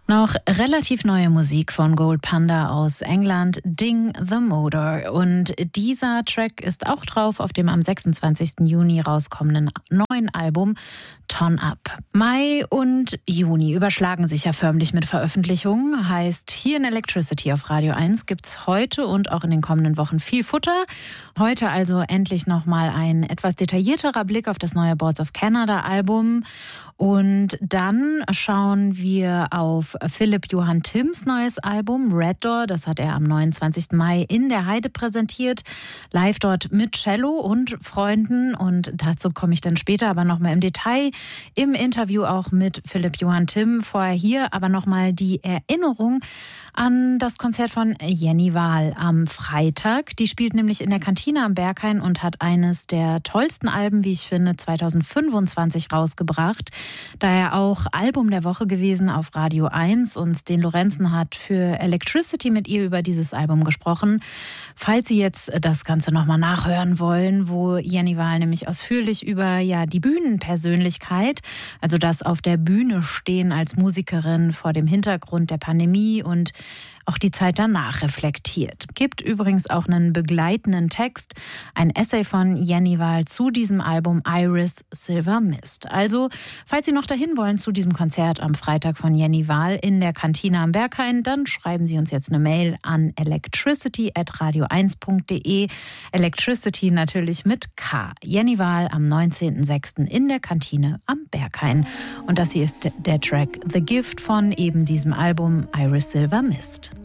Noch relativ neue Musik von Gold Panda aus England, Ding the Motor. Und dieser Track ist auch drauf auf dem am 26. Juni rauskommenden neuen Album Ton Up. Mai und Juni überschlagen sich ja förmlich mit Veröffentlichungen. Heißt, hier in Electricity auf Radio 1 gibt's heute und auch in den kommenden Wochen viel Futter. Heute also endlich nochmal ein etwas detaillierterer Blick auf das neue Boards of Canada Album. Und dann schauen wir auf Philipp Johann Timms neues Album Red Door. Das hat er am 29. Mai in der Heide präsentiert. Live dort mit Cello und Freunden. Und dazu komme ich dann später aber nochmal im Detail im Interview auch mit Philipp Johann Timm. Vorher hier aber nochmal die Erinnerung an das Konzert von Jenny Wahl am Freitag. Die spielt nämlich in der Kantine am Berghain und hat eines der tollsten Alben, wie ich finde, 2025 rausgebracht. Daher auch Album der Woche gewesen auf Radio 1 und Sten Lorenzen hat für Electricity mit ihr über dieses Album gesprochen. Falls Sie jetzt das Ganze nochmal nachhören wollen, wo Jenny Wahl nämlich ausführlich über die Bühnenpersönlichkeit, also das auf der Bühne stehen als Musikerin vor dem Hintergrund der Pandemie und auch die Zeit danach reflektiert. Gibt übrigens auch einen begleitenden Text, ein Essay von Jenny Wahl zu diesem Album Iris Silver Mist. Also, falls Sie noch dahin wollen zu diesem Konzert am Freitag von Jenny Wahl in der Kantine am Berghain, dann schreiben Sie uns jetzt eine Mail an electricity@radio1.de. Electricity natürlich mit K. Jenny Wahl am 19.06. in der Kantine am Berghain. Und das hier ist der Track The Gift von eben diesem Album Iris Silver Mist.